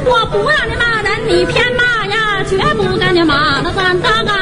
我不让你骂人，你偏骂呀，绝不跟你骂，那咱大干。